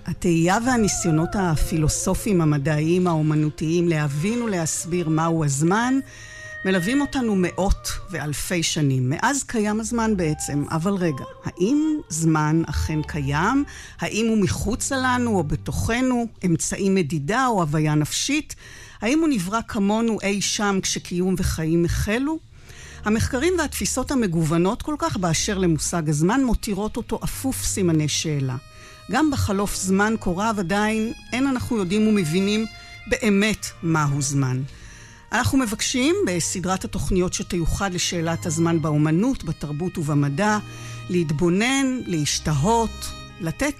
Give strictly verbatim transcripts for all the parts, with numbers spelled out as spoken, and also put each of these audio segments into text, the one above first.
התהייה והניסיונות הפילוסופיים, המדעיים, האומנותיים, להבין ולהסביר מהו הזמן, מלווים אותנו מאות ואלפי שנים. מאז קיים הזמן בעצם, אבל רגע, האם זמן אכן קיים? האם הוא מחוץ לנו או בתוכנו, אמצעי מדידה או הוויה נפשית? האם הוא נברא כמונו אי שם כשקיום וחיים החלו? המחקרים והתפיסות המגוונות כל כך באשר למושג הזמן מותירות אותו אפוף סימני שאלה. גם בחלוף זמן כה רב עדיין אין אנחנו יודעים ומבינים באמת מהו זמן. אנחנו מבקשים בסדרת התוכניות שתיוחד לשאלת הזמן באומנות, בתרבות ובמדע, להתבונן, להשתהות, לתת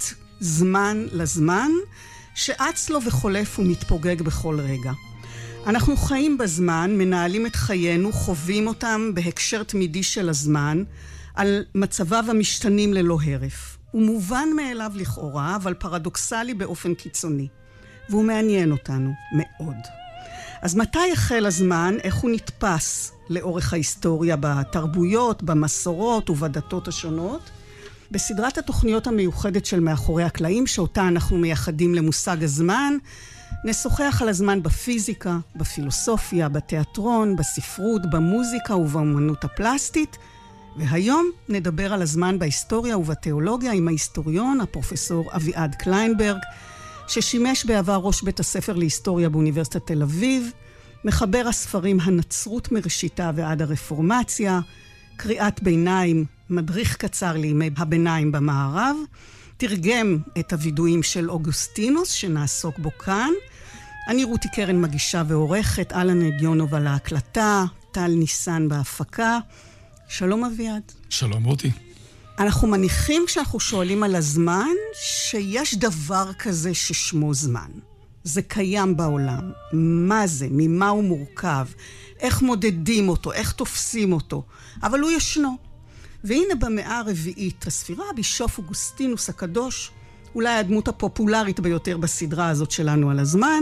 זמן לזמן שאץ לו וחולף ומתפוגג בכל רגע. אנחנו חיים בזמן, מנהלים את חיינו, חווים אותם בהקשר תמידי של הזמן, על מצביו המשתנים ללא הרף. הוא מובן מאליו לכאורה, אבל פרדוקסלי באופן קיצוני. והוא מעניין אותנו מאוד. אז מתי החל הזמן? איך הוא נתפס לאורך ההיסטוריה בתרבויות, במסורות ובדתות השונות? בסדרת התוכניות המיוחדת של מאחורי הקלעים, שאותה אנחנו מייחדים למושג הזמן, נשוחח על הזמן בפיזיקה, בפילוסופיה, בתיאטרון, בספרות, במוזיקה ובאמנות הפלסטית, והיום נדבר על הזמן בהיסטוריה ובתיאולוגיה עם ההיסטוריון, הפרופסור אביעד קליינברג, ששימש בעבר ראש בית הספר להיסטוריה באוניברסיטת תל אביב, מחבר הספרים הנצרות מראשיתה ועד הרפורמציה, קריאת ביניים, מדריך קצר לימי הביניים במערב, תרגם את הוידועים של אוגוסטינוס שנעסוק בו כאן. אני רותי קרן מגישה ועורכת, אלן אדיונוב על ההקלטה, טל ניסן בהפקה. שלום אביעד. שלום רותי. אנחנו מניחים כשאנחנו שואלים על הזמן שיש דבר כזה ששמו זמן. זה קיים בעולם. מה זה? ממה הוא מורכב? איך מודדים אותו? איך תופסים אותו? אבל הוא ישנו. והנה במאה הרביעית הספירה, בישוף אוגוסטינוס הקדוש, אולי הדמות הפופולרית ביותר בסדרה הזאת שלנו על הזמן,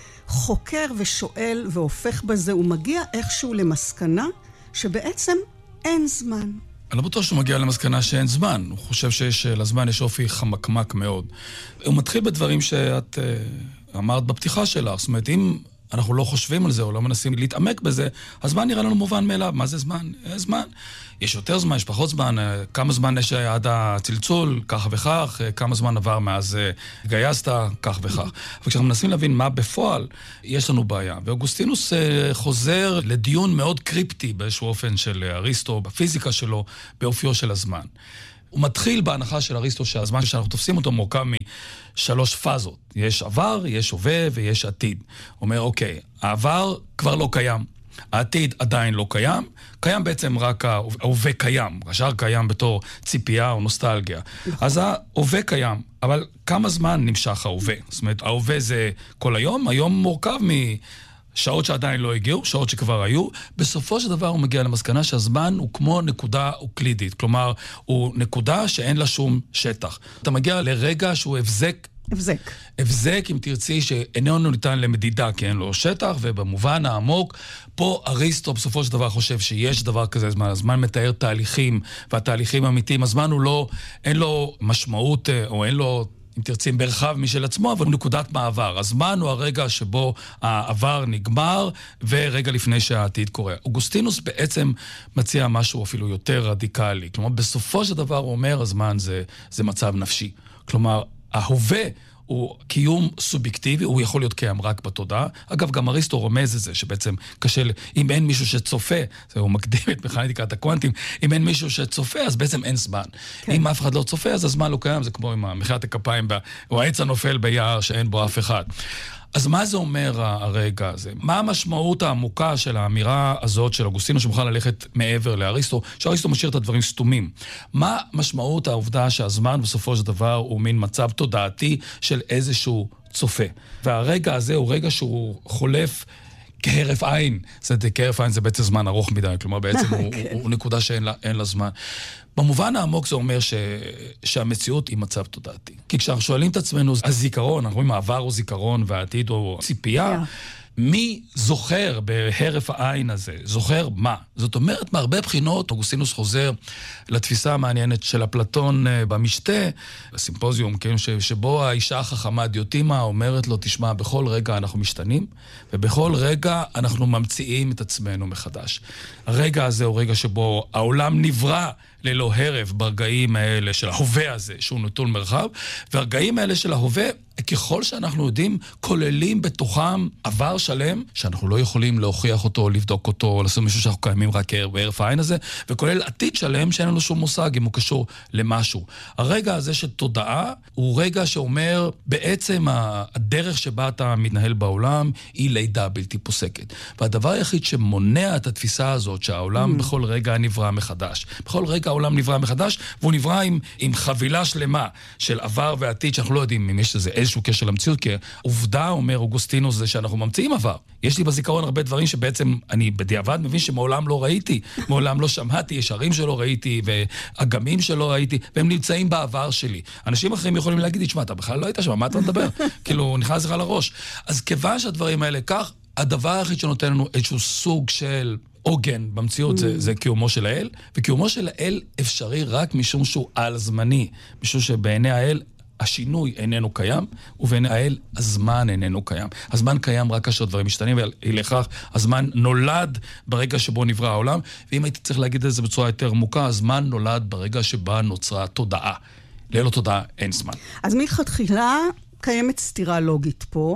חוקר ושואל והופך בזה ומגיע איכשהו למסקנה שבעצם אין זמן. אני לא בטוח שהוא מגיע למסקנה שאין זמן. הוא חושב שיש לזמן יש אופי חמקמק מאוד. הוא מתחיל בדברים שאת uh, אמרת בפתיחה שלך. זאת אומרת, אם אנחנו לא חושבים על זה או לא מנסים להתעמק בזה, הזמן נראה לנו מובן מאליו. מה זה זמן? יש זמן. יש יותר זמן, יש פחות זמן. כמה זמן יש עד הצלצול, כך וכך. כמה זמן עבר מאז גייסת, כך וכך. אבל כשאנחנו מנסים להבין מה בפועל, יש לנו בעיה. ואוגוסטינוס חוזר לדיון מאוד קריפטי באיזשהו אופן של אריסטו, בפיזיקה שלו, באופיו של הזמן. הוא מתחיל בהנחה של אריסטו שהזמן שאנחנו תופסים אותו מורכב משלוש פאזות. יש עבר, יש הווה ויש עתיד. הוא אומר, אוקיי, העבר כבר לא קיים. העתיד עדיין לא קיים. קיים בעצם רק ההווה קיים. השאר קיים בתור ציפייה או נוסטלגיה. אז ההווה קיים. אבל כמה זמן נמשך ההווה? זאת אומרת, ההווה זה כל היום. היום מורכב מ... שעות שעדיין לא הגיעו, שעות שכבר היו, בסופו של דבר הוא מגיע למסקנה שהזמן הוא כמו נקודה אוקלידית, כלומר, הוא נקודה שאין לה שום שטח. אתה מגיע לרגע שהוא הבזק, הבזק. הבזק, אם תרצי, שאיננו ניתן למדידה, כי אין לו שטח, ובמובן העמוק, פה אריסטו בסופו של דבר חושב שיש דבר כזה זמן, הזמן מתאר תהליכים, והתהליכים האמיתיים, הזמן הוא לא, אין לו משמעות, או אין לו... אם תרצים ברחב משל עצמו, אבל נקודת מעבר. הזמן הוא הרגע שבו העבר נגמר, ורגע לפני שהעתיד קורה. אוגוסטינוס בעצם מציע משהו אפילו יותר רדיקלי. כלומר, בסופו של דבר הוא אומר, הזמן זה, זה מצב נפשי. כלומר, ההווה הוא קיום סובייקטיבי, הוא יכול להיות קיים רק בתודעה. אגב, גם אריסטו רומז את זה, שבעצם קשה, אם אין מישהו שצופה, זה הוא מקדים את מכניקת הקוונטים, אם אין מישהו שצופה, אז בעצם אין זמן. כן. אם אף אחד לא צופה, אז הזמן לא קיים, זה כמו עם מחיית הכפיים, או העץ הנופל ביער שאין בו אף אחד. אז מה זה אומר הרגע הזה? מה המשמעות העמוקה של האמירה הזאת של אוגוסטינוס שמוכן ללכת מעבר לאריסטו, שאריסטו משאיר את הדברים סתומים? מה משמעות העובדה שהזמן בסופו של דבר הוא מין מצב תודעתי של איזשהו צופה? והרגע הזה הוא רגע שהוא חולף כהרף עין. זה כהרף עין זה בעצם זמן ארוך מדי, כלומר בעצם הוא, הוא, הוא נקודה שאין לה, אין לה זמן. במובן העמוק זה אומר ש... שהמציאות היא מצב תודעתי. כי כשאנחנו שואלים את עצמנו, הזיכרון, אנחנו רואים העבר הוא זיכרון והעתיד הוא ציפייה, מי זוכר בהרף העין הזה? זוכר מה? זאת אומרת, מהרבה בחינות, אוגוסטינוס חוזר לתפיסה המעניינת של אפלטון במשתה, בסימפוזיום, כן, שבו האישה החכמה דיוטימה אומרת לו, תשמע, בכל רגע אנחנו משתנים, ובכל רגע אנחנו ממציאים את עצמנו מחדש. הרגע הזה הוא רגע שבו העולם נברא ללא הרף ברגעים האלה של ההווה הזה, שהוא נטול מרחב, והרגעים האלה של ההווה, ככל שאנחנו יודעים, כוללים בתוכם עבר שלם, שאנחנו לא יכולים להוכיח אותו, לבדוק אותו, לעשות משהו שאנחנו קיימים רק בערף העין הזה, וכולל עתיד שלם שאין לנו שום מושג אם הוא קשור למשהו. הרגע הזה של תודעה, הוא רגע שאומר, בעצם הדרך שבה אתה מתנהל בעולם, היא לידה בלתי פוסקת. והדבר היחיד שמונע את התפיסה הזאת, שהעולם mm. בכל רגע נברא מחדש. בכל רגע העולם נברא מחדש, והוא נברא עם, עם חבילה שלמה של עבר ועתיד, שאנחנו לא יודעים אם יש לזה איזשהו קשר למציאות, כי עובדה, אומר אוגוסטינוס, זה שאנחנו ממציאים עבר. יש לי בזיכרון הרבה דברים שבעצם אני בדיעבד מבין שמעולם לא ראיתי, מעולם לא שמעתי, יש ערים שלא ראיתי, ואגמים שלא ראיתי, והם נמצאים בעבר שלי. אנשים אחרים יכולים להגיד, תשמע, אתה בכלל לא היית שם, מה אתה מדבר? כאילו, נכנס לך לראש. אז כיוון שהדברים האלה כך, הדבר היחיד שנותן לנו איזשהו סוג של עוגן במציאות זה, זה קיומו של האל, וקיומו של האל אפשרי רק משום שהוא על זמני, משום שבעיני האל השינוי איננו קיים, ובעיני האל הזמן איננו קיים. הזמן קיים רק כאשר דברים משתנים, ולכך הזמן נולד ברגע שבו נברא העולם, ואם הייתי צריך להגיד את זה בצורה יותר עמוקה, הזמן נולד ברגע שבה נוצרה תודעה. ללא תודעה אין זמן. אז מלכתחילה קיימת סתירה לוגית פה,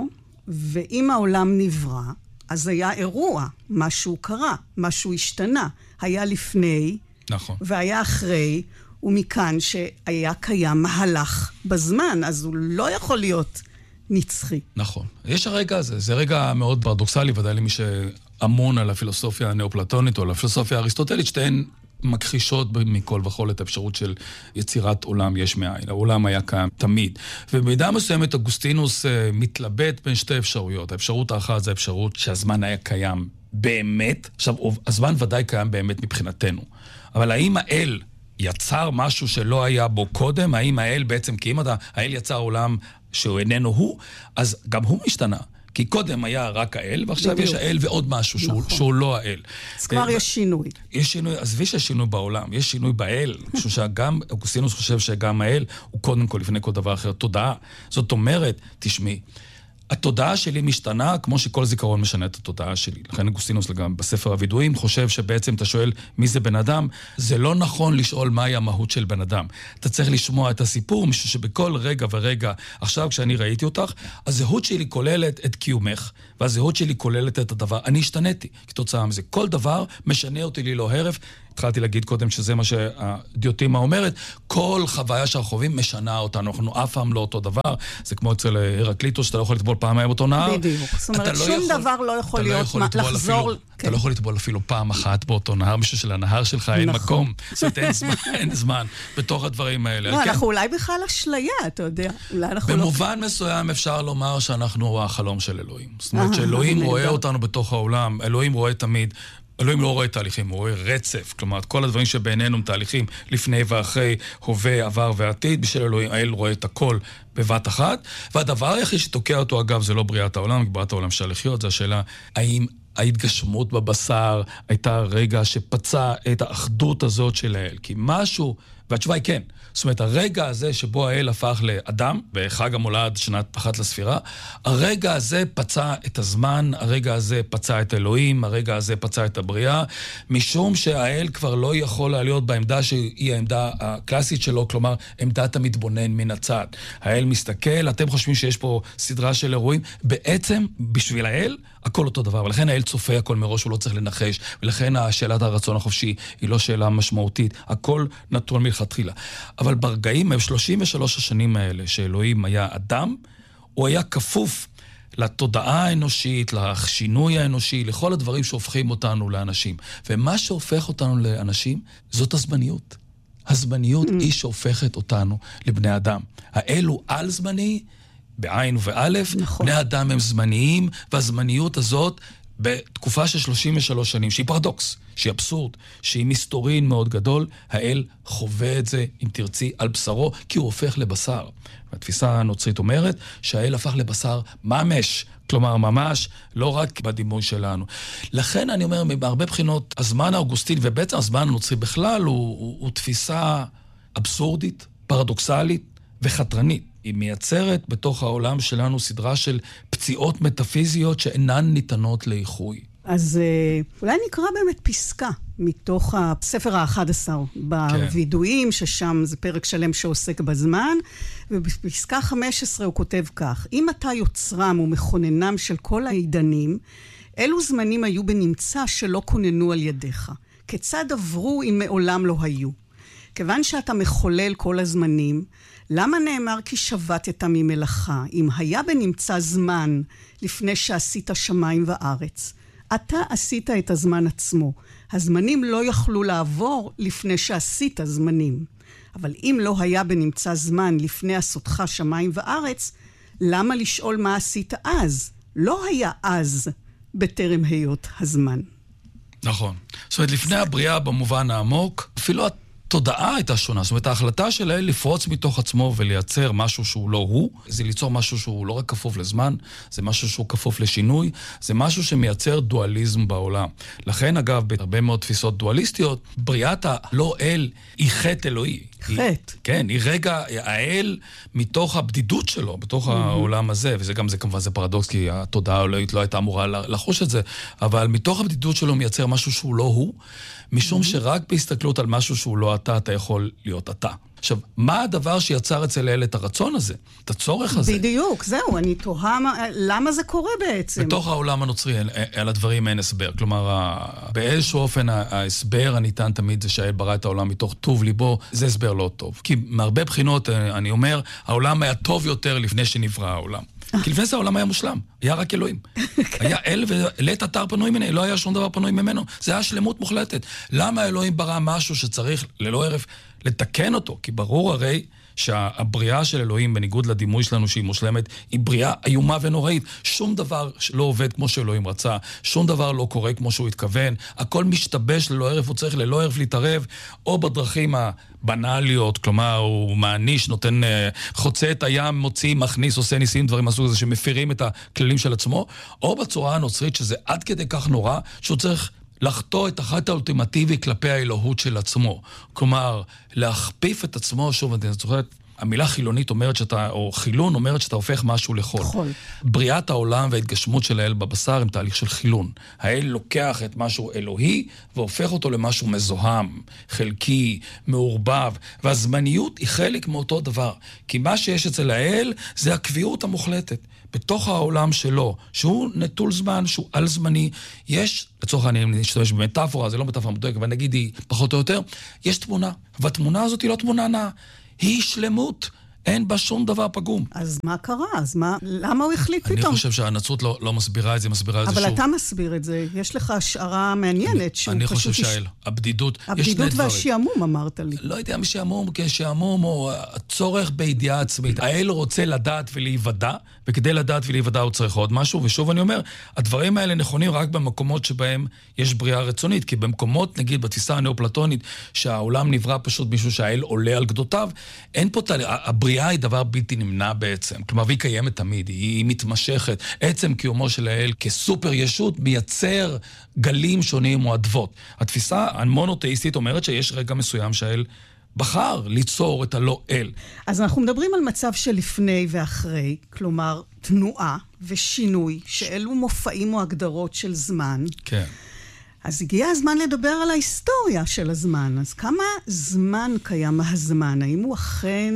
ואם העולם נברא, אז היה אירוע, משהו קרה, משהו השתנה. היה לפני, נכון. והיה אחרי, ומכאן שהיה קיים מהלך בזמן, אז הוא לא יכול להיות נצחי. נכון. יש הרגע הזה, זה רגע מאוד פרדוקסלי, ודאי למי שאמון על הפילוסופיה הנאופלטונית, או על הפילוסופיה האריסטוטלית, שתיהן מכחישות מכל וכל את האפשרות של יצירת עולם יש מאין. העולם היה קיים תמיד. ובמידה מסוימת אוגוסטינוס מתלבט בין שתי אפשרויות. האפשרות האחת זה האפשרות שהזמן היה קיים באמת. עכשיו, הזמן ודאי קיים באמת מבחינתנו. אבל האם האל יצר משהו שלא היה בו קודם? האם האל בעצם, כי אם האל יצר עולם שהוא איננו הוא, אז גם הוא משתנה. כי קודם היה רק האל, ועכשיו בדיוק. יש האל ועוד משהו שהוא, נכון. שהוא לא האל. אז כבר יש שינוי. יש שינוי, עזבי שיש שינוי בעולם, יש שינוי באל, משום שגם אוגוסטינוס חושב שגם האל הוא קודם כל לפני כל דבר אחר תודעה. זאת אומרת, תשמעי, התודעה שלי משתנה כמו שכל זיכרון משנה את התודעה שלי. לכן אוגוסטינוס גם בספר הווידויים חושב שבעצם אתה שואל מי זה בן אדם, זה לא נכון לשאול מהי המהות של בן אדם. אתה צריך לשמוע את הסיפור, משום שבכל רגע ורגע, עכשיו כשאני ראיתי אותך, הזהות שלי כוללת את קיומך, והזהות שלי כוללת את הדבר. אני השתניתי כתוצאה מזה. כל דבר משנה אותי ללא הרף. התחלתי להגיד קודם שזה מה שהדיוטימה אומרת, כל חוויה שאנחנו חווים משנה אותנו, אנחנו אף פעם לא אותו דבר, זה כמו אצל הרקליטוס, שאתה לא יכול לטבול פעמיים באותו נהר. בדיוק, זאת אומרת, שום דבר לא יכול להיות, לחזור... אתה לא יכול לטבול אפילו פעם אחת באותו נהר, משהו של הנהר שלך אין מקום, זאת אומרת, אין זמן בתוך הדברים האלה. לא, אנחנו אולי בכלל אשליה, אתה יודע, במובן מסוים אפשר לומר שאנחנו החלום של אלוהים. זאת אומרת, שאלוהים רואה אותנו בתוך העולם, אלוהים רואה תמיד, אלוהים לא רואה תהליכים, הוא רואה רצף. כלומר, כל הדברים שבינינו הם תהליכים לפני ואחרי, הווה, עבר ועתיד, בשביל אלוהים, האל רואה את הכל בבת אחת. והדבר היחיד שתוקע אותו, אגב, זה לא בריאת העולם, בריאת העולם אפשר לחיות, זה השאלה, האם ההתגשמות בבשר הייתה רגע שפצע את האחדות הזאת של האל? כי משהו, והתשובה היא כן. זאת אומרת, הרגע הזה שבו האל הפך לאדם, בחג המולד שנת אחת לספירה, הרגע הזה פצע את הזמן, הרגע הזה פצע את אלוהים, הרגע הזה פצע את הבריאה, משום שהאל כבר לא יכול להיות בעמדה שהיא העמדה הקלאסית שלו, כלומר, עמדת המתבונן מן הצד. האל מסתכל, אתם חושבים שיש פה סדרה של אירועים, בעצם, בשביל האל, הכל אותו דבר, ולכן האל צופה הכל מראש, הוא לא צריך לנחש, ולכן השאלת הרצון החופשי היא לא שאלה משמעותית, הכל נתון מלכתחילה. אבל ברגעים, שלושים ושלוש השנים האלה, שאלוהים היה אדם, הוא היה כפוף לתודעה האנושית, לשינוי האנושי, לכל הדברים שהופכים אותנו לאנשים. ומה שהופך אותנו לאנשים, זאת הזמניות. הזמניות mm. היא שהופכת אותנו לבני אדם. האל הוא על זמני, בעין ובאלף, נכון. בני אדם הם זמניים, והזמניות הזאת בתקופה של שלושים ושלוש שנים, שהיא פרדוקס, שהיא אבסורד, שהיא מסתורין מאוד גדול, האל חווה את זה, אם תרצי, על בשרו, כי הוא הופך לבשר. והתפיסה הנוצרית אומרת שהאל הפך לבשר ממש, כלומר ממש, לא רק בדימוי שלנו. לכן אני אומר, בהרבה בחינות, הזמן האוגוסטין, ובעצם הזמן הנוצרי בכלל, הוא, הוא, הוא תפיסה אבסורדית, פרדוקסלית וחתרנית. היא מייצרת בתוך העולם שלנו סדרה של פציעות מטאפיזיות שאינן ניתנות לאיחוי. אז אולי נקרא באמת פסקה מתוך הספר ה-אחד עשר, בוידועים, ששם זה פרק שלם שעוסק בזמן, ובפסקה חמש עשרה הוא כותב כך: אם אתה יוצרם ומכוננם של כל העידנים, אילו זמנים היו בנמצא שלא כוננו על ידיך? כיצד עברו אם מעולם לא היו? כיוון שאתה מחולל כל הזמנים, למה נאמר כי שבתת ממלאכה? אם היה בנמצא זמן לפני שעשית שמיים וארץ, אתה עשית את הזמן עצמו. הזמנים לא יכלו לעבור לפני שעשית זמנים. אבל אם לא היה בנמצא זמן לפני עשותך שמיים וארץ, למה לשאול מה עשית אז? לא היה אז בטרם היות הזמן. נכון. זאת אומרת, לפני הבריאה במובן העמוק, אפילו התודעה הייתה שונה. זאת אומרת, ההחלטה של האל לפרוץ מתוך עצמו ולייצר משהו שהוא לא הוא, זה ליצור משהו שהוא לא רק כפוף לזמן, זה משהו שהוא כפוף לשינוי, זה משהו שמייצר דואליזם בעולם. לכן, אגב, בהרבה מאוד תפיסות דואליסטיות, בריאת הלא אל היא חטא אלוהי. חטא. כן, היא רגע, האל מתוך הבדידות שלו, בתוך העולם הזה, וזה גם, זה כמובן, זה פרדוקס, כי התודעה האלוהית לא הייתה אמורה לחוש את זה, אבל מתוך הבדידות שלו מייצר משהו שהוא לא הוא, משום שרק בהסתכלות על משהו שהוא לא אתה, אתה יכול להיות אתה. עכשיו, מה הדבר שיצר אצל האל את הרצון הזה? את הצורך הזה? בדיוק, זהו, אני תוהה למה זה קורה בעצם. בתוך העולם הנוצרי, על הדברים אין הסבר. כלומר, באיזשהו אופן ההסבר הניתן תמיד זה שהאל ברא את העולם מתוך טוב ליבו, זה הסבר לא טוב. כי מהרבה בחינות, אני אומר, העולם היה טוב יותר לפני שנברא העולם. כי לפני זה העולם היה מושלם, היה רק אלוהים. היה אל ולית אתר פנוי ממנו, לא היה שום דבר פנוי ממנו. זה היה שלמות מוחלטת. למה האלוהים ברא משהו שצריך ללא הרף לתקן אותו? כי ברור הרי שהבריאה של אלוהים, בניגוד לדימוי שלנו שהיא מושלמת, היא בריאה איומה ונוראית. שום דבר לא עובד כמו שאלוהים רצה, שום דבר לא קורה כמו שהוא התכוון, הכל משתבש ללא הרף, הוא צריך ללא הרף להתערב, או בדרכים הבנאליות, כלומר, הוא מעניש, נותן, חוצה את הים, מוציא, מכניס, עושה ניסים, דברים מסוג הזה, שמפירים את הכללים של עצמו, או בצורה הנוצרית, שזה עד כדי כך נורא, שהוא צריך לחטוא את החטא האולטימטיבי כלפי האלוהות של עצמו. כלומר, להכפיף את עצמו, שוב, אני זוכרת, המילה חילונית אומרת שאתה, או חילון אומרת שאתה הופך משהו לחול. חול. בריאת העולם וההתגשמות של האל בבשר הם תהליך של חילון. האל לוקח את משהו אלוהי והופך אותו למשהו מזוהם, חלקי, מעורבב, והזמניות היא חלק מאותו דבר. כי מה שיש אצל האל זה הקביעות המוחלטת. בתוך העולם שלו, שהוא נטול זמן, שהוא על זמני, יש, לצורך אני נשתמש במטאפורה, זה לא מטאפורה מדויקת, אבל נגיד היא פחות או יותר, יש תמונה, והתמונה הזאת היא לא תמונה נאה, היא שלמות, אין בה שום דבר פגום. אז מה קרה? אז מה, למה הוא החליט פתאום? אני חושב שהנצרות לא, לא מסבירה את זה, מסבירה את זה שוב. אבל אתה מסביר את זה, יש לך השערה מעניינת, שהוא אני פשוט... חושב שהאל, הבדידות, הבדידות והשעמום, אמרת לי. לא יודע משעמום, כשעמום או הצורך בידיעה עצמית. האל רוצה לדעת ולהיוודע, וכדי לדעת ולהיוודע הוא צריך עוד משהו, ושוב אני אומר, הדברים האלה נכונים רק במקומות שבהם יש בריאה רצונית, כי במקומות, נגיד, בתפיסה הנאופלטונית, שהעולם נברא פשוט מישהו שהאל עולה על גדותיו, אין פה תהליך, הבריאה היא דבר בלתי נמנע בעצם, כלומר, והיא קיימת תמיד, היא מתמשכת. עצם קיומו של האל כסופר ישות מייצר גלים שונים או אדוות. התפיסה המונותאיסטית אומרת שיש רגע מסוים שהאל בחר ליצור את הלא אל. אז אנחנו מדברים על מצב של לפני ואחרי, כלומר, תנועה ושינוי, שאלו מופעים או הגדרות של זמן. כן. אז הגיע הזמן לדבר על ההיסטוריה של הזמן. אז כמה זמן קיים הזמן? האם הוא אכן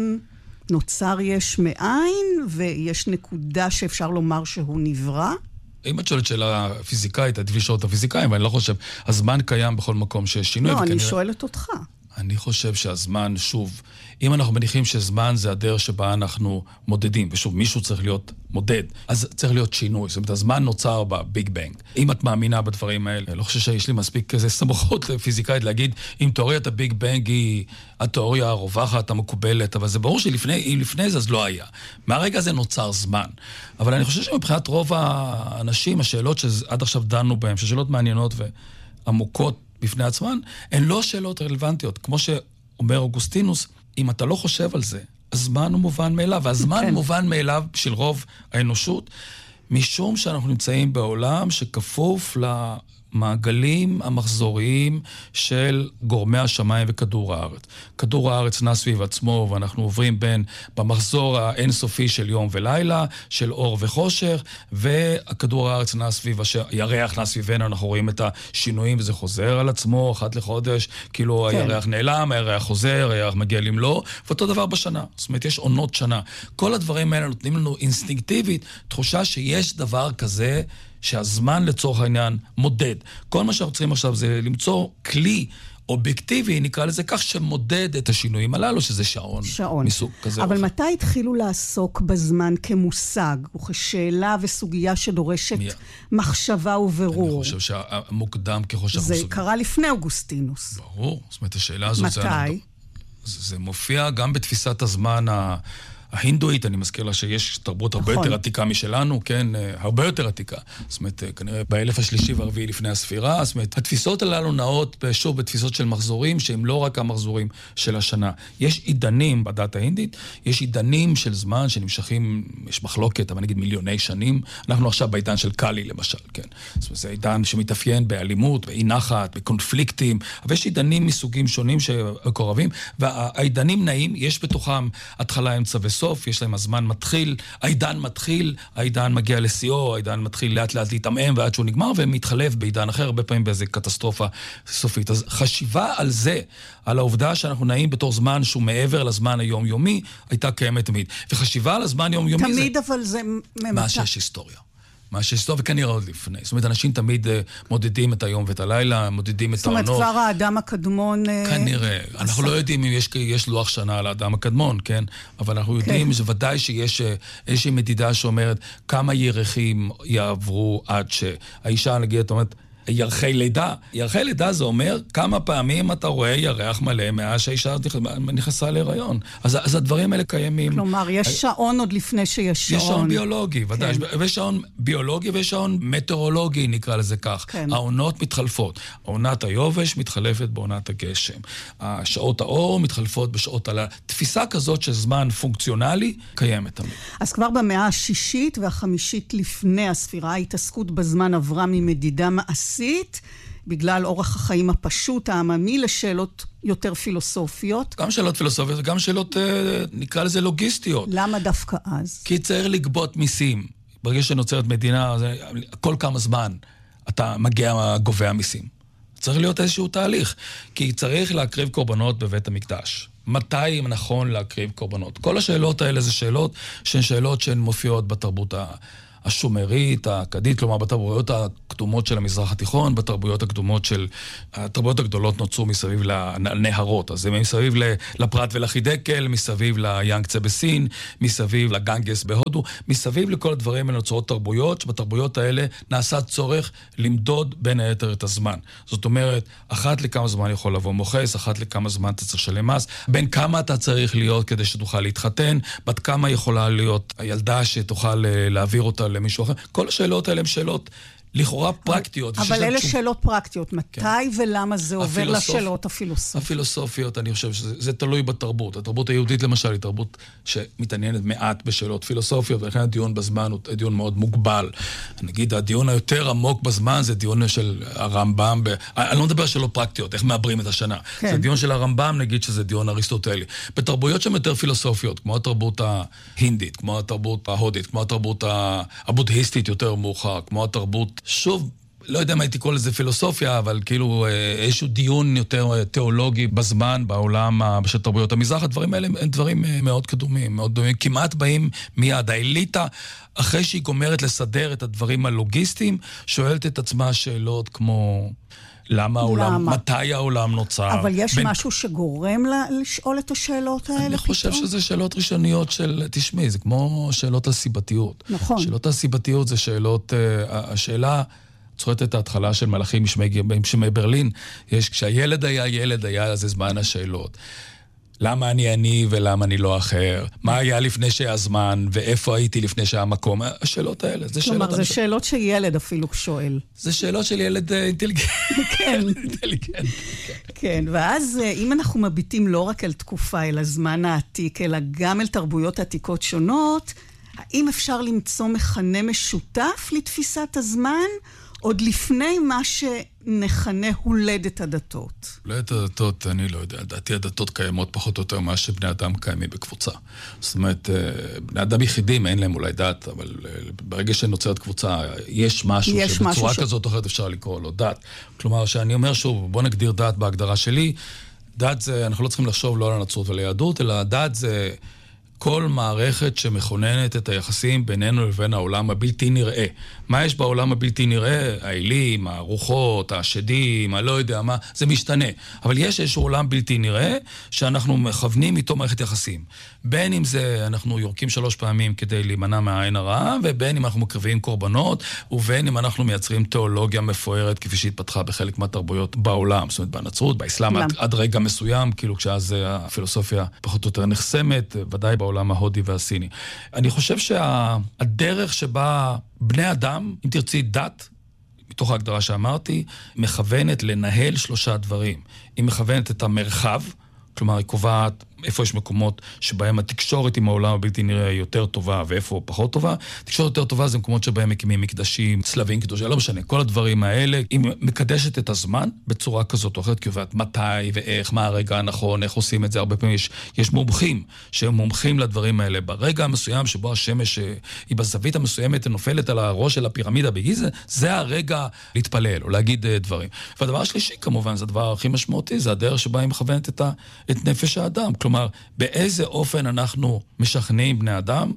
נוצר יש מאין, ויש נקודה שאפשר לומר שהוא נברא? אם את שואלת שאלה פיזיקאית, את תביא שעות הפיזיקאים, ואני לא חושב, הזמן קיים בכל מקום שיש שינוי. לא, וכנראה... אני שואלת אותך. אני חושב שהזמן, שוב, אם אנחנו מניחים שזמן זה הדרך שבה אנחנו מודדים, ושוב, מישהו צריך להיות מודד, אז צריך להיות שינוי. זאת אומרת, הזמן נוצר בביג בנג. אם את מאמינה בדברים האלה, לא חושב שיש לי מספיק כזה סמכות פיזיקאית להגיד, אם תיאוריית הביג בנג היא התיאוריה הרווחת, המקובלת, אבל זה ברור שלפני, אם לפני זה, אז לא היה. מהרגע הזה נוצר זמן. אבל אני חושב שמבחינת רוב האנשים, השאלות שעד עכשיו דנו בהן, ששאלות מעניינות ועמוקות בפני עצמן, הן לא שאלות רלוונטיות. כמו שאומר אוגוסטינוס, אם אתה לא חושב על זה, הזמן הוא מובן מאליו, והזמן כן. מובן מאליו של רוב האנושות, משום שאנחנו נמצאים בעולם שכפוף למעגלים המחזוריים של גורמי השמיים וכדור הארץ. כדור הארץ נע סביב עצמו, ואנחנו עוברים בין במחזור האינסופי של יום ולילה, של אור וחושך, וכדור הארץ נע סביב, הירח נע סביבנו, אנחנו רואים את השינויים, וזה חוזר על עצמו אחת לחודש, כאילו כן. הירח נעלם, הירח חוזר, הירח מגיע למלוא, ואותו דבר בשנה. זאת אומרת, יש עונות שנה. כל הדברים האלה נותנים לנו אינסטינקטיבית, תחושה שיש דבר כזה, שהזמן לצורך העניין מודד. כל מה שאנחנו צריכים עכשיו זה למצוא כלי אובייקטיבי, נקרא לזה כך, שמודד את השינויים הללו, שזה שעון, שעון. מסוג כזה. אבל מתי התחילו לעסוק בזמן כמושג, וכשאלה וסוגיה שדורשת מי... מחשבה וברור? אני חושב שהמוקדם כחושב... זה מסוג... קרה לפני אוגוסטינוס. ברור. זאת אומרת, השאלה הזאת... מתי? זה, זה מופיע גם בתפיסת הזמן ה... ההינדואית, אני מזכיר לה שיש תרבות הרבה יותר עתיקה משלנו, כן, הרבה יותר עתיקה. זאת אומרת, כנראה באלף השלישי והרביעי לפני הספירה, זאת אומרת, התפיסות הללו נעות שוב בתפיסות של מחזורים, שהם לא רק המחזורים של השנה. יש עידנים בדת ההינדית, יש עידנים של זמן שנמשכים, יש מחלוקת, אבל נגיד מיליוני שנים. אנחנו עכשיו בעידן של קאלי, למשל, כן. זאת אומרת, זה עידן שמתאפיין באלימות, באי נחת, בקונפליקטים, אבל יש עידנים מסוגים שונים שקורבים, והעידנים נעים, יש בתוכם התחלה, אמצע וסוף, יש להם הזמן מתחיל, העידן מתחיל, העידן מגיע לסיום, העידן מתחיל לאט לאט להתעמם ועד שהוא נגמר, ומתחלף בעידן אחר, הרבה פעמים באיזו קטסטרופה סופית. אז חשיבה על זה, על העובדה שאנחנו נעים בתור זמן שהוא מעבר לזמן היומיומי, הייתה קיימת תמיד. וחשיבה על הזמן יומיומי זה... תמיד, אבל זה... מה שיש היסטוריה. מה שיש טוב, וכנראה עוד לפני. זאת אומרת, אנשים תמיד מודדים את היום ואת הלילה, מודדים את העונות. זאת אומרת, כבר האדם הקדמון... כנראה. אנחנו לא יודעים אם יש לוח שנה על האדם הקדמון, כן? אבל אנחנו יודעים שוודאי שיש איזושהי מדידה שאומרת כמה ירחים יעברו עד שהאישה, נגיד, זאת אומרת, ירחי לידה. ירחי לידה זה אומר כמה פעמים אתה רואה ירח מלא מאז שהאישה נכנסה להיריון. אז, אז הדברים האלה קיימים. כלומר, יש שעון עוד לפני שיש שעון. יש שעון ביולוגי, ודאי. כן. ויש שעון ביולוגי ויש שעון מטאורולוגי, נקרא לזה כך. כן. העונות מתחלפות. עונת היובש מתחלפת בעונת הגשם. השעות האור מתחלפות בשעות הלילה. תפיסה כזאת של זמן פונקציונלי קיימת תמיד. אז כבר במאה השישית והחמישית לפני הספירה, ההתעסקות בזמן עברה ממדידה מעשית, בגלל אורח החיים הפשוט, העממי, לשאלות יותר פילוסופיות. גם שאלות פילוסופיות, גם שאלות, נקרא לזה לוגיסטיות. למה דווקא אז? כי צריך לגבות מיסים. ברגע שנוצרת מדינה, כל כמה זמן אתה מגיע גובה המיסים. צריך להיות איזשהו תהליך, כי צריך להקריב קורבנות בבית המקדש. מתי נכון להקריב קורבנות? כל השאלות האלה זה שאלות שהן שאלות שהן מופיעות בתרבות ה... השומרית, האכדית, כלומר בתרבויות הקדומות של המזרח התיכון, בתרבויות הקדומות של... התרבויות הגדולות נוצרו מסביב לנהרות, אז הם מסביב לפרת ולחידקל, מסביב ליאנגצה בסין, מסביב לגנגס בהודו, מסביב לכל הדברים האלה נוצרות תרבויות, שבתרבויות האלה נעשה צורך למדוד בין היתר את הזמן. זאת אומרת, אחת לכמה זמן יכול לבוא מוחס, אחת לכמה זמן אתה צריך לשלם מס, בין כמה אתה צריך להיות כדי שתוכל להתחתן, בת כמה יכולה להיות הילדה שתוכל להעביר אותה למישהו אחר. כל השאלות האלה הן שאלות לכאורה פרקטיות. אבל אלה שאלות פרקטיות. מתי ולמה זה עובר לשאלות הפילוסופיות? הפילוסופיות, אני חושב שזה תלוי בתרבות. התרבות היהודית למשל היא תרבות שמתעניינת מעט בשאלות פילוסופיות, ולכן הדיון בזמן הוא דיון מאוד מוגבל. נגיד, הדיון היותר עמוק בזמן זה דיון של הרמב"ם, אני לא מדבר שאלות פרקטיות, איך מעברים את השנה. זה דיון של הרמב"ם, נגיד שזה דיון אריסטוטלי. בתרבויות שהן יותר פילוסופיות, כמו התרבות ההינדית, כמו התרבות ההודית, כמו התרבות הבודהיסטית יותר מאוחר, כמו התרבות שוב, לא יודע מה הייתי קורא לזה פילוסופיה, אבל כאילו איזשהו דיון יותר תיאולוגי בזמן, בעולם של תרבויות המזרח, הדברים האלה הם דברים מאוד קדומים, מאוד דומים, כמעט באים מיד. האליטה, אחרי שהיא גומרת לסדר את הדברים הלוגיסטיים, שואלת את עצמה שאלות כמו, למה העולם, מתי העולם נוצר. אבל יש בין... משהו שגורם לה, לשאול את השאלות האלה אני פתאום? חושב שזה שאלות ראשוניות של, תשמעי, זה כמו שאלות הסיבתיות. נכון. שאלות הסיבתיות זה שאלות, uh, השאלה, צורת את ההתחלה של מלאכים משמי ברלין, יש, כשהילד היה ילד, היה זה זמן השאלות. למה אני אני ולמה אני לא אחר? מה היה לפני שהיה זמן, ואיפה הייתי לפני שהיה מקום? השאלות האלה, זה שאלות... כלומר, זה שאלות שילד אפילו שואל. זה שאלות של ילד אינטליגנט. כן. אינטליגנט. כן, ואז אם אנחנו מביטים לא רק על תקופה, אל הזמן העתיק, אלא גם אל תרבויות עתיקות שונות, האם אפשר למצוא מכנה משותף לתפיסת הזמן, עוד לפני מה שנחנה הולדת הדתות? הולדת הדתות, אני לא יודע. דעתי הדתות קיימות פחות או יותר מה שבני אדם קיימים בקבוצה. זאת אומרת, בני אדם יחידים, אין להם אולי דת, אבל ברגע שנוצרת קבוצה, יש משהו יש שבצורה משהו כזאת או אחרת אפשר לקרוא לו דת. כלומר, שאני אומר שוב, בוא נגדיר דת בהגדרה שלי. דת זה, אנחנו לא צריכים לחשוב לא על הנצרות וליהדות, אלא דת זה כל מערכת שמכוננת את היחסים בינינו לבין העולם הבלתי נראה. מה יש בעולם הבלתי נראה? האלים, הרוחות, השדים, הלא יודע מה, זה משתנה. אבל יש איזשהו עולם בלתי נראה שאנחנו מכוונים איתו מערכת יחסים. בין אם זה אנחנו יורקים שלוש פעמים כדי להימנע מהעין הרעה, ובין אם אנחנו מקריבים קורבנות, ובין אם אנחנו מייצרים תיאולוגיה מפוארת כפי שהתפתחה בחלק מהתרבויות בעולם. זאת אומרת, בנצרות, באסלאם, עד, עד רגע מסוים, כאילו כשאז הפילוסופיה פחות או יותר נחסמת, ודאי בעולם ההודי והסיני. אני חושב שהדרך שבה בני אדם, אם תרצי דת, מתוך ההגדרה שאמרתי, מכוונת לנהל שלושה דברים. היא מכוונת את המרחב, כלומר היא קובעת איפה יש מקומות שבהם התקשורת עם העולם הבלתי נראה יותר טובה ואיפה פחות טובה. תקשורת יותר טובה זה מקומות שבהם מקימים מקדשים, צלבים, קדושים, לא משנה. כל הדברים האלה, היא מקדשת את הזמן בצורה כזאת או אחרת, קובעת מתי ואיך, מה הרגע הנכון, איך עושים את זה. הרבה פעמים יש, יש מומחים שהם מומחים לדברים האלה. ברגע המסוים שבו השמש היא בזווית המסוימת נופלת על הראש של הפירמידה בגיזה, זה הרגע להתפלל או להגיד דברים. והדבר השלישי כמובן, זה הדבר הכי משמעותי, זה הדרך שבה היא מכוונת את, ה, את נפש האדם. כלומר, באיזה אופן אנחנו משכנעים בני אדם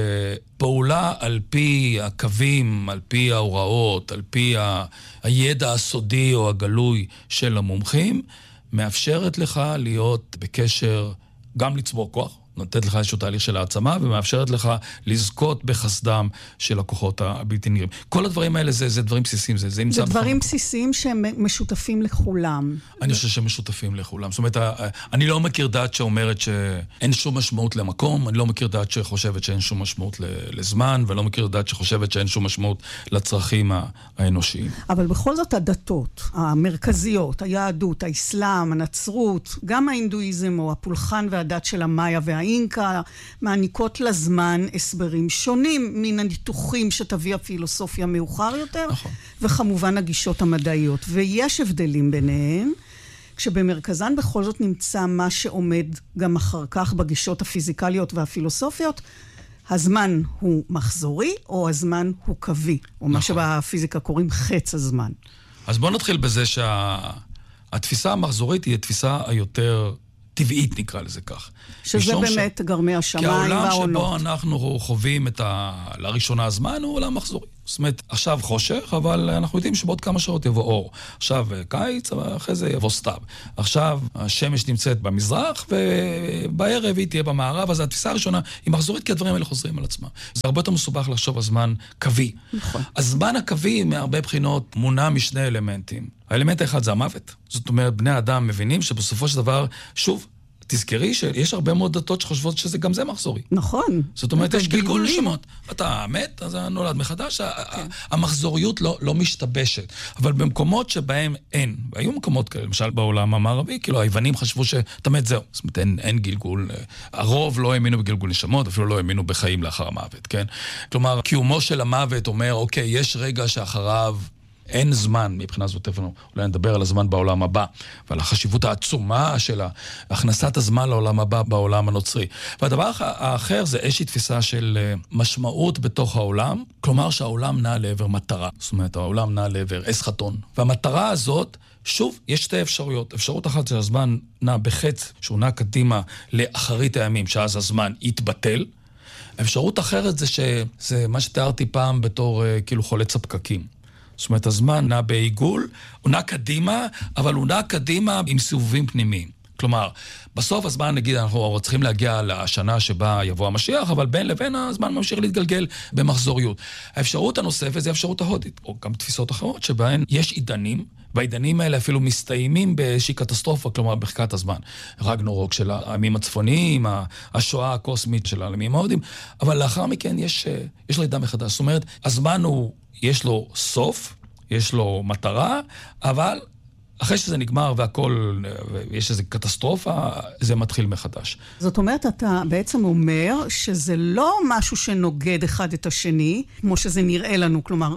שפעולה על פי הקווים, על פי ההוראות, על פי ה... הידע הסודי או הגלוי של המומחים, מאפשרת לך להיות בקשר, גם לצבור כוח, נותנת לך איזשהו תהליך של העצמה, ומאפשרת לך לזכות בחסדם של הכוחות הבלתי נראים. כל הדברים האלה זה, זה דברים בסיסיים. זה, זה, זה דברים בסיסיים שהם משותפים לכולם. אני חושב שהם משותפים לכולם. זאת אומרת, אני לא מכיר דת שאומרת שאין שום משמעות למקום, אני לא מכיר דת שחושבת שאין שום משמעות לזמן, ולא מכיר דת שחושבת שאין שום משמעות לצרכים האנושיים. אבל בכל זאת הדתות, המרכזיות, היהדות, האסלאם, הנצרות, גם ההינדואיזם או הפולחן והדת של המאיה והאינקה, אינקה מעניקות לזמן הסברים שונים מן הניתוחים שתביא הפילוסופיה מאוחר יותר, נכון. וכמובן הגישות המדעיות. ויש הבדלים ביניהם, כשבמרכזן בכל זאת נמצא מה שעומד גם אחר כך בגישות הפיזיקליות והפילוסופיות, הזמן הוא מחזורי או הזמן הוא קווי, או מה שבפיזיקה קוראים חץ הזמן. אז בואו נתחיל בזה שהתפיסה המחזורית היא התפיסה היותר טבעית, נקרא לזה כך. שזה באמת ש... גרמי השמיים והעונות. כי העולם שבו אנחנו חווים את ה... לראשונה הזמן הוא עולם מחזורי. זאת אומרת, עכשיו חושך, אבל אנחנו יודעים שבעוד כמה שעות יבוא אור. עכשיו קיץ, אחרי זה יבוא סתיו. עכשיו השמש נמצאת במזרח, ובערב היא תהיה במערב, אז התפיסה הראשונה היא מחזורית, כי הדברים האלה חוזרים על עצמם. זה הרבה יותר מסובך לחשוב על זמן קווי. נכון. הזמן הקווי, מהרבה בחינות, מונע משני אלמנטים. האלמנט האחד זה המוות. זאת אומרת, בני אדם מבינים שבסופו של דבר, שוב, תזכרי שיש הרבה מאוד דתות שחושבות שזה גם זה מחזורי. נכון. זאת אומרת, יש גלגול נשמות. אתה מת, אז נולד מחדש. המחזוריות לא משתבשת. אבל במקומות שבהם אין, והיו מקומות כאלה, למשל בעולם המערבי, כאילו היוונים חשבו שאתה מת זהו. זאת אומרת, אין גלגול. הרוב לא האמינו בגלגול נשמות, אפילו לא האמינו בחיים לאחר המוות, כן? כלומר, קיומו של המוות אומר, אוקיי, יש רגע שאחריו אין זמן, מבחינה זאת, אולי נדבר על הזמן בעולם הבא, ועל החשיבות העצומה של הכנסת הזמן לעולם הבא בעולם הנוצרי. והדבר האחר זה איזושהי תפיסה של משמעות בתוך העולם, כלומר שהעולם נע לעבר מטרה. זאת אומרת, העולם נע לעבר אס חתון. והמטרה הזאת, שוב, יש שתי אפשרויות. אפשרות אחת שהזמן נע בחץ, שהוא נע קדימה לאחרית הימים, שאז הזמן יתבטל. אפשרות אחרת זה שזה מה שתיארתי פעם בתור כאילו חולץ הפקקים. זאת אומרת, הזמן נע בעיגול, הוא נע קדימה, אבל הוא נע קדימה עם סיבובים פנימיים. כלומר, בסוף הזמן, נגיד, אנחנו צריכים להגיע לשנה שבה יבוא המשיח, אבל בין לבין הזמן ממשיך להתגלגל במחזוריות. האפשרות הנוספת זה האפשרות ההודית, או גם תפיסות אחרות, שבהן יש עידנים, והעידנים האלה אפילו מסתיימים באיזושהי קטסטרופה, כלומר, בחקת הזמן. רגנורוק של העמים הצפוניים, השואה הקוסמית של העמים ההודים, אבל לאחר מכן יש, יש לו עידן מחדש. זאת אומרת, הזמן הוא, יש לו סוף, יש לו מטרה, אבל אחרי שזה נגמר והכל, יש איזו קטסטרופה, זה מתחיל מחדש. זאת אומרת, אתה בעצם אומר שזה לא משהו שנוגד אחד את השני, כמו שזה נראה לנו, כלומר,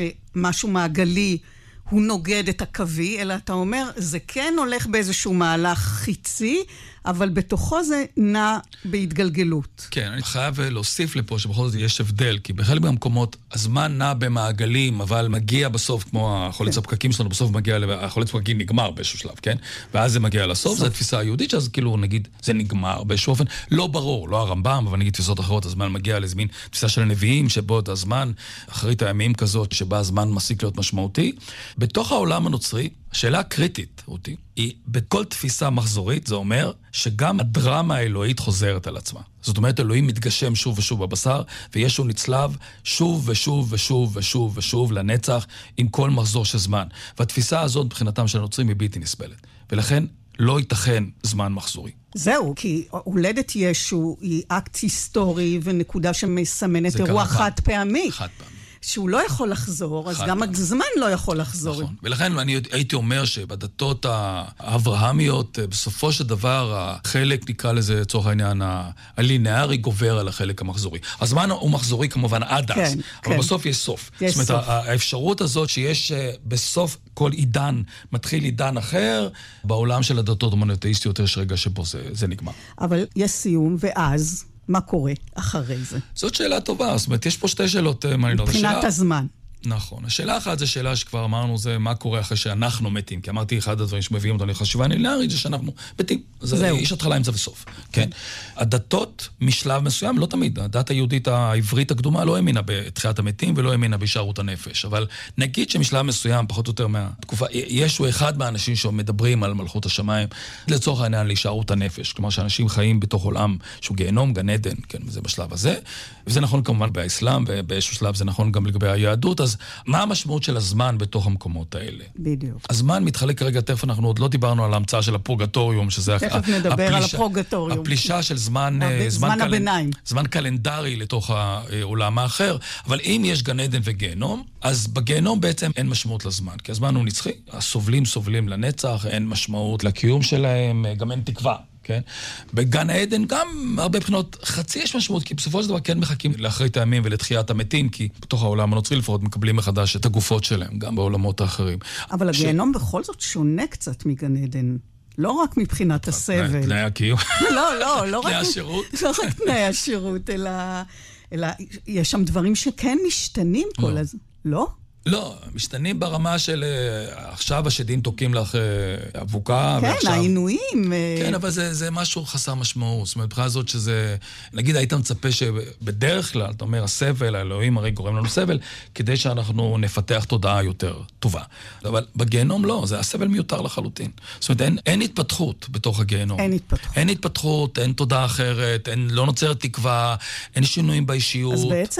שמשהו מעגלי הוא נוגד את הקווי, אלא אתה אומר, זה כן הולך באיזשהו מהלך חיצי, אבל בתוכו זה נע בהתגלגלות. כן, אני חייב להוסיף לפה שבכל זאת יש הבדל, כי בחלק מהמקומות הזמן נע במעגלים, אבל מגיע בסוף, כמו החולץ כן. הפקקים שלנו, בסוף מגיע, החולץ הפקקים נגמר באיזשהו שלב, כן? ואז זה מגיע לסוף, זו התפיסה היהודית, אז כאילו נגיד, זה נגמר באיזשהו אופן, לא ברור, לא הרמב"ם, אבל נגיד תפיסות אחרות, הזמן מגיע לאיזו מין תפיסה של הנביאים, שבו את הזמן, אחרית הימים כזאת, שבה הזמן מסיק להיות משמעותי. בתוך העולם הנוצרי, השאלה הקריטית, רותי, היא בכל תפיסה מחזורית, זה אומר שגם הדרמה האלוהית חוזרת על עצמה. זאת אומרת, אלוהים מתגשם שוב ושוב בבשר, וישו נצלב שוב ושוב ושוב ושוב ושוב לנצח עם כל מחזור של זמן. והתפיסה הזאת, מבחינתם של הנוצרים, היא בלתי נסבלת. ולכן לא ייתכן זמן מחזורי. זהו, כי הולדת ישו היא אקט היסטורי ונקודה שמסמנת אירוע חד פעמי. חד פעמי. שהוא לא יכול לחזור, אז גם הזמן לא יכול לחזור. נכון, ולכן אני הייתי אומר שבדתות האברהמיות, בסופו של דבר, החלק, נקרא לזה, לצורך העניין, הלינארי גובר על החלק המחזורי. הזמן הוא מחזורי כמובן עד אז, אבל בסוף יש סוף. זאת אומרת, האפשרות הזאת שיש בסוף כל עידן, מתחיל עידן אחר, בעולם של הדתות המונותאיסטיות יש רגע שבו זה נגמר. אבל יש סיום, ואז מה קורה אחרי זה? זאת שאלה טובה, זאת אומרת, יש פה שתי שאלות מעניינות. מבחינת הזמן. נכון. השאלה אחת זה שאלה שכבר אמרנו, זה מה קורה אחרי שאנחנו מתים. כי אמרתי, אחד הדברים שמביאים אותנו לחשיבה לינארית, זה שאנחנו מתים. זה יש התחלה, אמצע וסוף. כן. הדתות, משלב מסוים, לא תמיד. הדת היהודית העברית הקדומה לא האמינה בתחיית המתים, ולא האמינה בהישארות הנפש. אבל נגיד שמשלב מסוים, פחות או יותר מהתקופה, ישו אחד מהאנשים שמדברים על מלכות השמיים, לצורך העניין להישארות הנפש. כלומר, שאנשים חיים בתוך עולם שהוא גיהנום, גן עדן, כן, זה בשלב הזה. וזה נכון כמובן באסלאם, ובאיזשהו שלב זה נכון גם לגבי היהדות. אז מה המשמעות של הזמן בתוך המקומות האלה? בדיוק. הזמן מתחלק כרגע, תכף אנחנו עוד לא דיברנו על ההמצאה של הפורגטוריום, שזה תכף נדבר על הפורגטוריום. הפלישה של זמן, זמן הביניים. זמן קלנדרי לתוך העולם האחר, אבל אם יש גן עדן וגיהנום, אז בגיהנום בעצם אין משמעות לזמן, כי הזמן הוא נצחי, הסובלים סובלים לנצח, אין משמעות לקיום שלהם, גם אין תקווה. כן? בגן העדן גם הרבה בחינות חצי יש משמעות, כי בסופו של דבר כן מחכים לאחרית הימים ולתחיית המתים, כי בתוך העולם הנוצרי לפחות מקבלים מחדש את הגופות שלהם, גם בעולמות האחרים. אבל ש... הגיהנום בכל זאת שונה קצת מגן עדן. לא רק מבחינת הסבל. תנאי הקיום. לא, לא, לא רק... תנאי השירות. לא רק תנאי השירות, אלא... אלא יש שם דברים שכן משתנים כל הזמן. לא? לא, משתנים ברמה של עכשיו השדים תוקים לך אבוקה. כן, ועכשיו... העינויים. כן, אבל זה, זה משהו חסר משמעות. זאת אומרת, בחינה זאת שזה... נגיד, היית מצפה שבדרך כלל, אתה אומר, הסבל, האלוהים הרי גורם לנו סבל, כדי שאנחנו נפתח תודעה יותר טובה. אבל בגיהנום לא, זה הסבל מיותר לחלוטין. זאת אומרת, אין, אין התפתחות בתוך הגיהנום. אין התפתחות. אין התפתחות, אין תודעה אחרת, אין, לא נוצרת תקווה, אין שינויים באישיות. אז בעצם